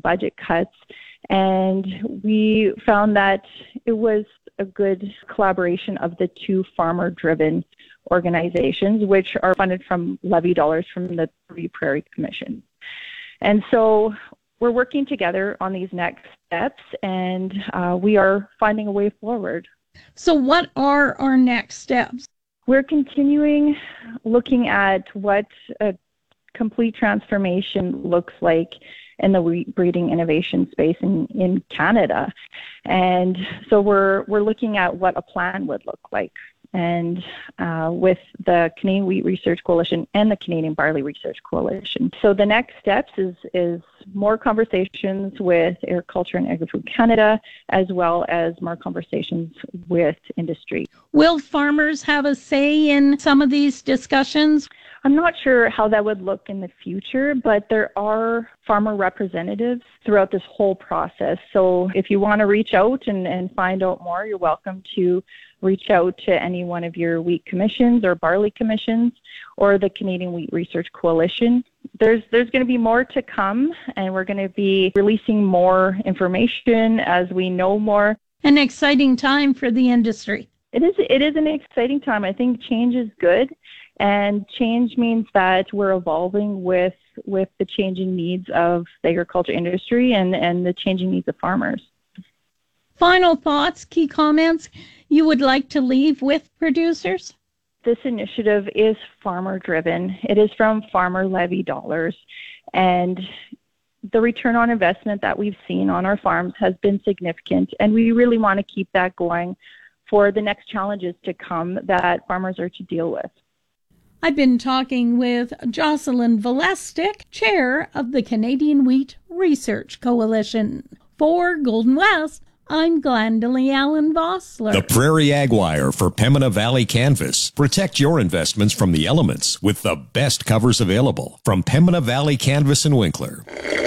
budget cuts. And we found that it was a good collaboration of the two farmer-driven organizations, which are funded from levy dollars from the three prairie commissions. And so we're working together on these next steps, and we are finding a way forward. So what are our next steps? We're continuing looking at what a complete transformation looks like in the breeding innovation space in Canada. And so we're looking at what a plan would look like. And with the Canadian Wheat Research Coalition and the Canadian Barley Research Coalition. So the next steps is more conversations with Agriculture and Agri-Food Canada, as well as more conversations with industry. Will farmers have a say in some of these discussions? I'm not sure how that would look in the future, but there are farmer representatives throughout this whole process. So if you want to reach out and find out more, you're welcome to reach out to any one of your wheat commissions or barley commissions or the Canadian Wheat Research Coalition. There's going to be more to come, and we're going to be releasing more information as we know more. An exciting time for the industry. It is an exciting time. I think change is good, and change means that we're evolving with the changing needs of the agriculture industry and the changing needs of farmers. Final thoughts, key comments you would like to leave with producers? This initiative is farmer-driven. It is from farmer levy dollars, and the return on investment that we've seen on our farms has been significant, and we really want to keep that going for the next challenges to come that farmers are to deal with. I've been talking with Jocelyn Valestic, chair of the Canadian Wheat Research Coalition. For Golden West, I'm Glendalee Allen Vossler. The Prairie Ag Wire for Pembina Valley Canvas. Protect your investments from the elements with the best covers available from Pembina Valley Canvas and Winkler.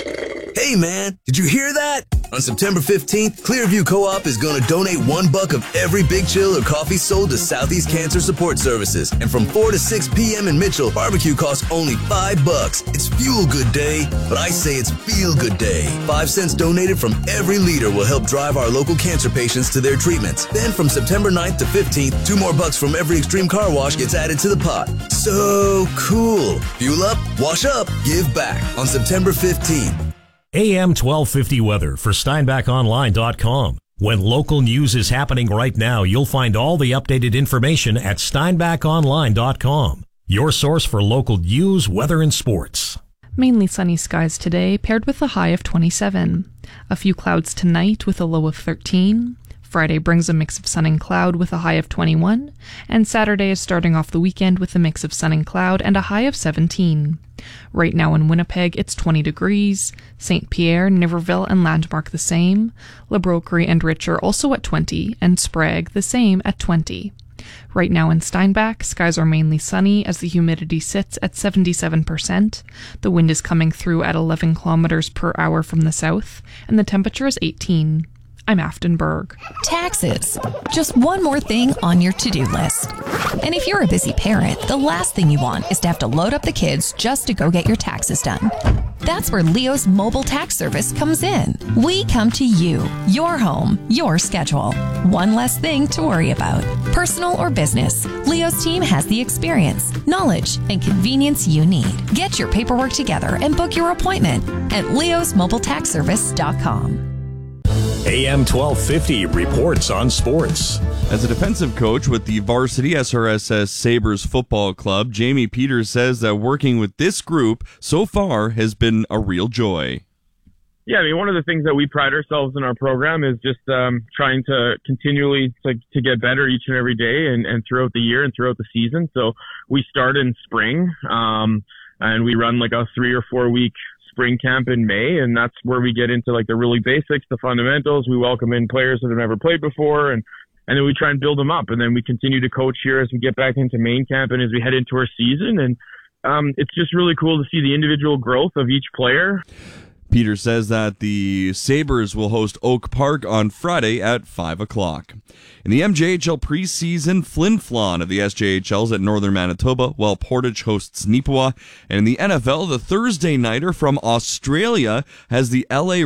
Hey man, did you hear that? On September 15th, Clearview Co-op is going to donate $1 of every Big Chill or coffee sold to Southeast Cancer Support Services. And from 4 to 6 p.m. in Mitchell, barbecue costs only $5. It's Fuel Good Day, but I say it's Feel Good Day. 5 cents donated from every liter will help drive our local cancer patients to their treatments. Then from September 9th to 15th, $2 more from every Extreme Car Wash gets added to the pot. So cool. Fuel up, wash up, give back on September 15th. AM 1250 weather for SteinbachOnline.com. When local news is happening right now, you'll find all the updated information at SteinbachOnline.com. Your source for local news, weather, and sports. Mainly sunny skies today, paired with a high of 27. A few clouds tonight with a low of 13. Friday brings a mix of sun and cloud with a high of 21. And Saturday is starting off the weekend with a mix of sun and cloud and a high of 17. Right now in Winnipeg, it's 20 degrees. St. Pierre, Niverville, and Landmark the same. La Broquerie and Richer also at 20, and Sprague the same at 20. Right now in Steinbach, skies are mainly sunny as the humidity sits at 77%. The wind is coming through at 11 kilometers per hour from the south, and the temperature is 18. I'm Afton Berg. Taxes. Just one more thing on your to-do list. And if you're a busy parent, the last thing you want is to have to load up the kids just to go get your taxes done. That's where Leo's mobile tax service comes in. We come to you, your home, your schedule. One less thing to worry about. Personal or business, Leo's team has the experience, knowledge, and convenience you need. Get your paperwork together and book your appointment at leosmobiletaxservice.com. AM 1250 reports on sports. As a defensive coach with the varsity SRSS Sabres Football Club, Jamie Peters says that working with this group so far has been a real joy. Yeah, I mean, one of the things that we pride ourselves in our program is just trying to continually to get better each and every day and throughout the year and throughout the season. So we start in spring and we run like a 3 or 4 week spring camp in May, and that's where we get into like the really basics, the fundamentals. We welcome in players that have never played before, and then we try and build them up, and then we continue to coach here as we get back into main camp and as we head into our season. And it's just really cool to see the individual growth of each player. Peter says that the Sabres will host Oak Park on Friday at 5 o'clock. In the MJHL preseason, Flin Flon of the SJHLs at Northern Manitoba, while Portage hosts Neepawa. And in the NFL, the Thursday nighter from Australia has the LA